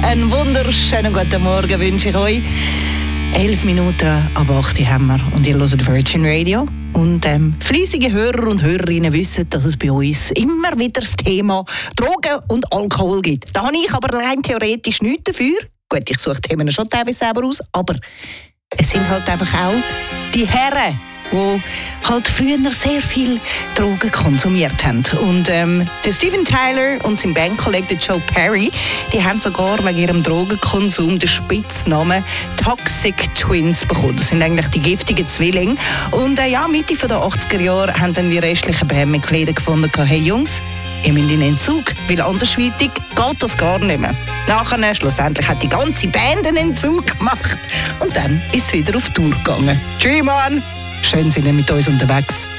Einen wunderschönen guten Morgen wünsche ich euch. 11 Minuten ab 8 Uhr haben wir und ihr hört Virgin Radio. Und fleissige Hörer und Hörerinnen wissen, dass es bei uns immer wieder das Thema Drogen und Alkohol gibt. Da habe ich aber allein theoretisch nichts dafür. Gut, ich suche Themen schon teilweise selber aus, aber es sind halt einfach auch die Herren, die halt früher sehr viel Drogen konsumiert haben. Und der Steven Tyler und sein Bandkollege Joe Perry, die haben sogar wegen ihrem Drogenkonsum den Spitznamen Toxic Twins bekommen. Das sind eigentlich die giftigen Zwillinge. Und Mitte der 80er Jahre haben dann die restlichen Bandmitglieder gefunden, hey Jungs, ihr müsst in den Entzug, weil andersweitig geht das gar nicht mehr. Nachher, schlussendlich, hat die ganze Band einen Entzug gemacht. Und dann ist es wieder auf Tour gegangen. Dream on! Schön sind ihr mit uns unterwegs.